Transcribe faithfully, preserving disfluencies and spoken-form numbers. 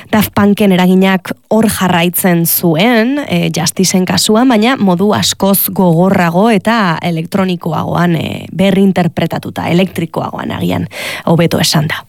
Daft Punken eraginak hor jarraitzen zuen, e, Justicen kasuan, baina modu askoz gogorrago eta elektronikoagoan e, berri interpretatuta, elektrikoagoan agian hobeto esan da.